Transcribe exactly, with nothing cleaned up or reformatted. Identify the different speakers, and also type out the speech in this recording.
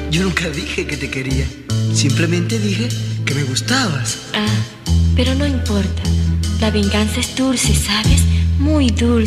Speaker 1: Yo nunca dije que te quería. Simplemente dije que me gustabas.
Speaker 2: Ah, pero no importa. La venganza es dulce, ¿sabes? Muy dulce.